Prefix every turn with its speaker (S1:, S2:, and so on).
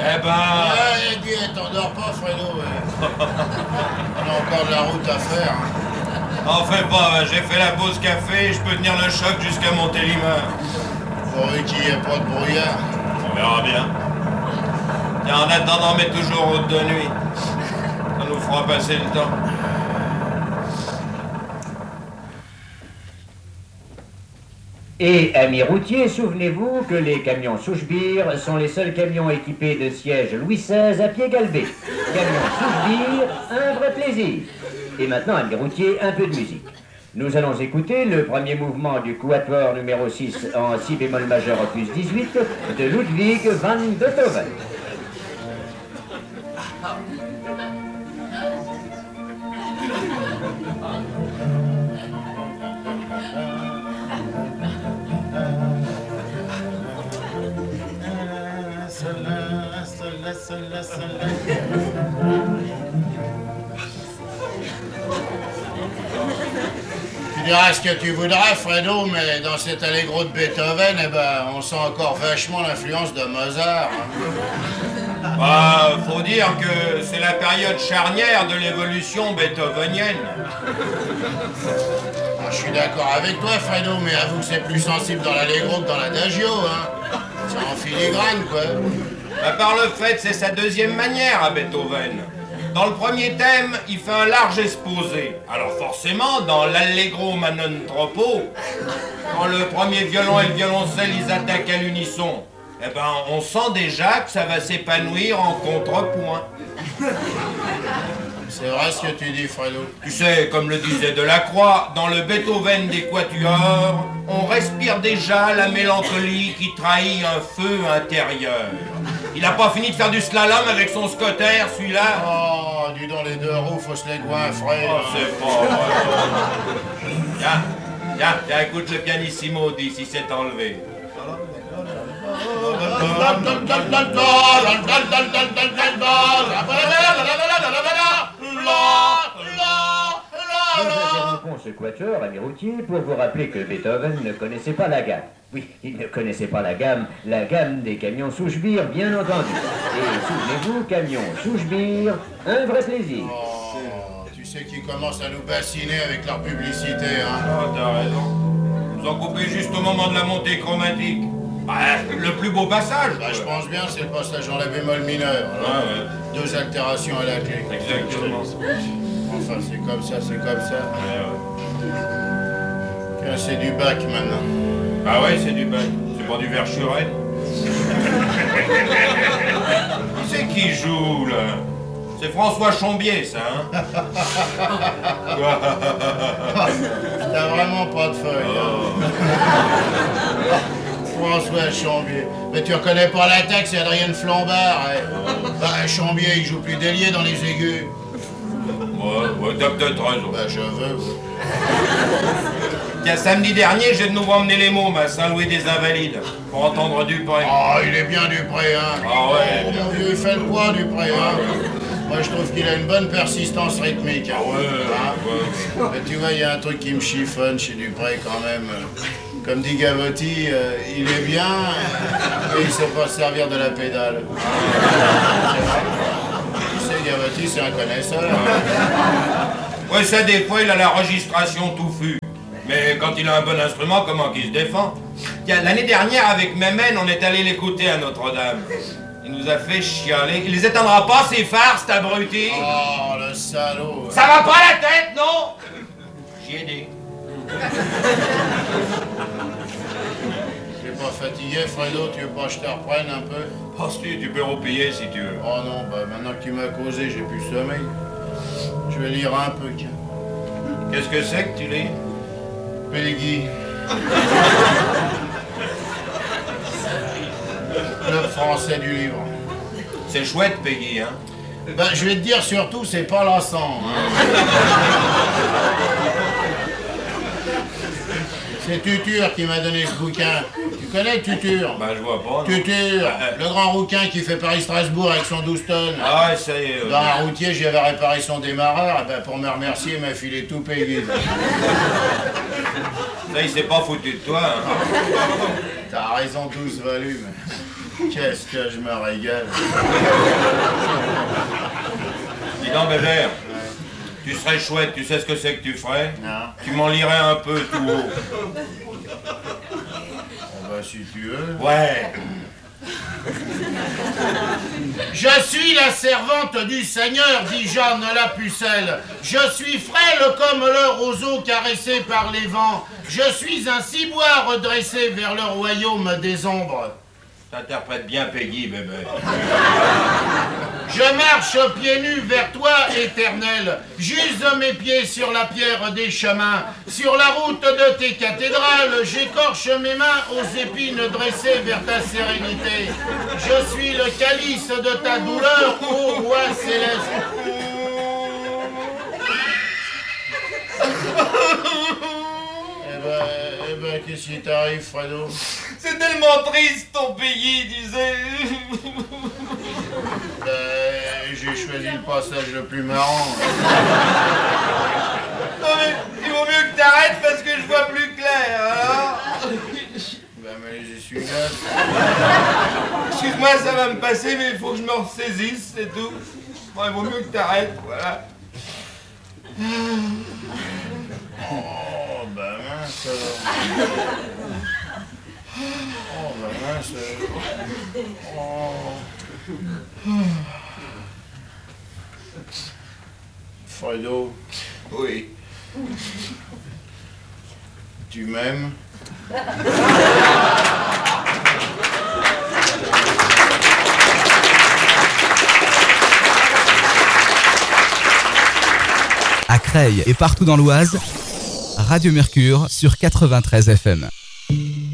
S1: Eh ben...
S2: Ouais, dis, t'endors pas, Fredo. On a encore de la route à faire.
S1: T'en fais pas, j'ai fait la pause café, je peux tenir le choc jusqu'à Montélimar.
S2: Pourvu qu'il n'y ait pas de brouillard.
S1: On verra bien. Tiens, en attendant, mets toujours route de nuit. Ça nous fera passer le temps.
S3: Et, amis routiers, souvenez-vous que les camions Souchebire sont les seuls camions équipés de sièges Louis XVI à pied galbé. Camions Souchebire, un vrai plaisir. Et maintenant, amis routiers, un peu de musique. Nous allons écouter le premier mouvement du quatuor numéro 6 en si bémol majeur opus 18 de Ludwig van Beethoven.
S2: Tu diras ce que tu voudras, Fredo, mais dans cet allegro de Beethoven, eh ben, on sent encore vachement l'influence de Mozart.
S1: Bah, faut dire que c'est la période charnière de l'évolution beethovenienne.
S2: Je suis d'accord avec toi, Fredo, mais avoue que c'est plus sensible dans l'allegro que dans l'adagio, hein. C'est en filigrane, quoi.
S1: Bah, par le fait, c'est sa deuxième manière à Beethoven. Dans le premier thème, il fait un large exposé. Alors forcément, dans l'Allegro ma non troppo, quand le premier violon et le violoncelle, ils attaquent à l'unisson, eh ben, on sent déjà que ça va s'épanouir en contrepoint.
S2: C'est vrai ce que tu dis, Fredo.
S1: Tu sais, comme le disait Delacroix, dans le Beethoven des quatuors, on respire déjà la mélancolie qui trahit un feu intérieur. Il n'a pas fini de faire du slalom avec son scotter, celui-là.
S2: Oh, dis donc, les deux roues, faut se les goinfrer.
S1: Oh, c'est pas vrai. Tiens, écoute le pianissimo, dis si c'est enlevé.
S3: Nous interrompons ce quatuor, amis routiers, pour vous rappeler que Beethoven ne connaissait pas la gamme. Oui, il ne connaissait pas la gamme des camions Souchebire, bien entendu. Et souvenez-vous, camions Souchebire, un vrai plaisir.
S2: Oh, tu sais qu'ils commencent à nous bassiner avec leur publicité, hein.
S1: Oh, t'as raison. Ils ont coupé juste au moment de la montée chromatique. Bah, le plus beau passage.
S2: Bah, je pense bien, c'est le passage en la bémol mineur.
S1: Ah, ouais.
S2: 2 altérations à la clé.
S1: Exactement.
S2: Enfin, c'est comme ça, c'est comme ça.
S1: Ouais.
S2: Tiens, c'est du bac maintenant.
S1: Ah ouais, c'est du bac. C'est pas du Verschuren. Qui c'est qui joue, là? C'est François Chombier, ça, hein?
S2: T'as vraiment pas de feuille, hein. François Chambier. Mais tu reconnais pas la tête, c'est Adrien Flambard, hein. Bah, Chambier, il joue plus d'ailier dans les aigus.
S1: Ouais, t'as peut-être raison.
S2: Bah, je veux.
S1: Tiens, samedi dernier, j'ai de nouveau emmené les mômes à Saint-Louis des Invalides pour entendre Dupré.
S2: Oh, il est bien Dupré, hein.
S1: Ah ouais.
S2: Oh, mon vieux, il fait le poids, Dupré, hein. Moi, je trouve qu'il a une bonne persistance rythmique. Hein.
S1: Ah ouais,
S2: Hein. Mais tu vois, il y a un truc qui me chiffonne chez Dupré, quand même. Comme dit Gavotti, il est bien, mais il sait pas se servir de la pédale. C'est vrai. Tu sais, Gavotti, c'est un connaisseur.
S1: Ouais, ça, des fois, il a la registration touffue. Mais quand il a un bon instrument, comment qu'il se défend? Tiens, l'année dernière, avec Mémène, on est allé l'écouter à Notre-Dame. Il nous a fait chialer. Il les éteindra pas, ses phares, cet abruti.
S2: Oh, le salaud.
S1: Ça va pas la tête, non? J'y ai dit.
S2: T'es pas fatigué, Fredo? Tu veux pas que je te reprenne un peu?
S1: Penses-tu, tu peux repayer si tu veux.
S2: Oh non, bah maintenant que tu m'as causé, j'ai plus sommeil. Je vais lire un peu, tiens.
S1: Qu'est-ce que c'est que tu lis?
S2: Peggy. Club français du livre.
S1: C'est chouette, Peggy, hein?
S2: Ben, je vais te dire surtout, c'est pas lassant. Hein. C'est Tutur qui m'a donné ce bouquin. Tu connais Tutur?
S1: Bah, je vois pas. Non.
S2: Tutur, le grand rouquin qui fait Paris-Strasbourg avec son 12 tonnes.
S1: Ah ouais, ça y est.
S2: Dans un routier, j'y avais réparé son démarreur, et ben pour me remercier, il m'a filé tout Peggy.
S1: Ça, il s'est pas foutu de toi, hein?
S2: T'as raison, 12 volumes. Qu'est-ce que je me régale.
S1: Dis donc, Bébert, tu serais chouette, tu sais ce que c'est que tu ferais?
S2: Non.
S1: Tu m'en lirais un peu tout haut.
S2: Oh bah si tu veux.
S1: Ouais.
S2: Je suis la servante du Seigneur, dit Jeanne la pucelle. Je suis frêle comme le roseau caressé par les vents. Je suis un ciboire redressé vers le royaume des ombres.
S1: T'interprètes bien Peggy, bébé.
S2: Je marche pieds nus vers toi, éternel. J'use mes pieds sur la pierre des chemins. Sur la route de tes cathédrales, j'écorche mes mains aux épines dressées vers ta sérénité. Je suis le calice de ta douleur, ô roi céleste. Eh ben, qu'est-ce qui t'arrive, Fredo?
S1: C'est tellement triste ton Peggy, disais.
S2: J'ai choisi le passage le plus marrant.
S1: Non mais il vaut mieux que t'arrêtes parce que je vois plus clair, alors.
S2: Ben, mais les essuie-glaces.
S1: Excuse-moi, ça va me passer, mais il faut que je me ressaisisse, c'est tout. Bon, il vaut mieux que t'arrêtes, voilà.
S2: Oh, ben mince. Oh, ben mince. Oh. Fredo,
S1: Oui.
S2: tu m'aimes?
S4: À Creil et partout dans l'Oise, Radio Mercure sur 93 FM.